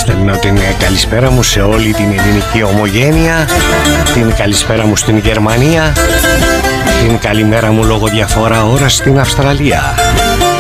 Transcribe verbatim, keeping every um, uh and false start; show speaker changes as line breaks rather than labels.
Στέλνω την καλησπέρα μου σε όλη την ελληνική ομογένεια, την καλησπέρα μου στην Γερμανία, την καλημέρα μου λόγω διαφορά ώρας στην Αυστραλία.